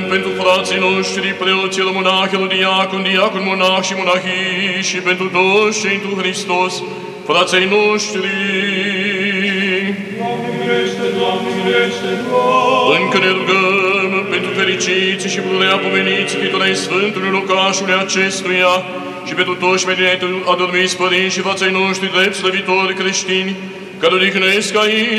pentru frații noștri, preoților, monahilor, diacon, monah și monahii, și pentru toți cei întru Hristos, frații noștri. Doamne miluiește, Doamne miluiește, Doamne! Încă ne rugăm pentru fericiți și pururea pomeniți, Chitorii Sfântului locașului acestuia, și pentru toți pe tine adormiți părinți și frații noștri drept slăvitori creștini, care odihnesc aici